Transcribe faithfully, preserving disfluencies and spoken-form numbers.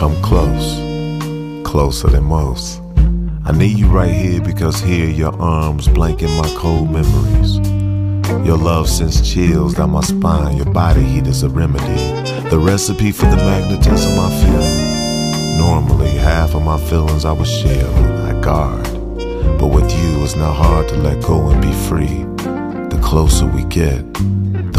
come close, closer than most. I need you right here because here your arms blanket my cold memories. Your love sends chills down my spine, your body heat is a remedy, the recipe for the magnetism I feel. Normally, half of my feelings I would shield, I guard, but with you it's not hard to let go and be free. The closer we get,